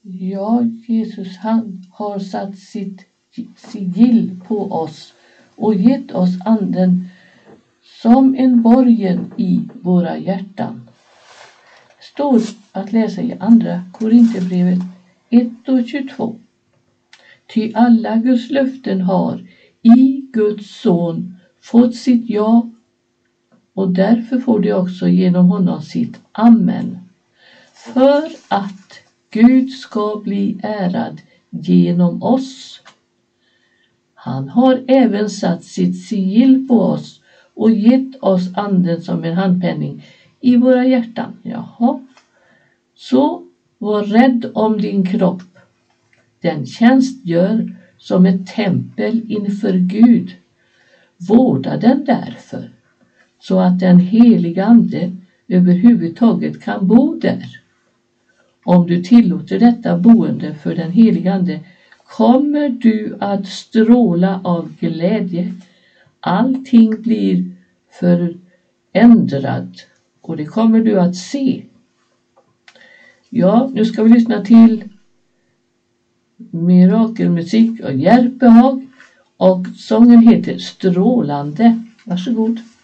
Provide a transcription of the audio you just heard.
Ja, Jesus, han har satt sitt sigill på oss och gett oss anden som en borgen i våra hjärtan. Står att läsa i andra Korinthierbrevet 1:22. Ty alla Guds löften har i Guds son fått sitt ja, och därför får de också genom honom sitt amen. För att Gud ska bli ärad genom oss. Han har även satt sitt sigill på oss och gett oss anden som en handpenning i våra hjärtan. Jaha. Så var rädd om din kropp. Den tjänstgör som ett tempel inför Gud. Vårda den därför, så att den heliga ande överhuvudtaget kan bo där. Om du tillåter detta boende för den heliga ande kommer du att stråla av glädje. Allting blir förändrat och det kommer du att se. Ja, nu ska vi lyssna till mirakelmusik och Järpehag och sången heter Strålande. Varsågod.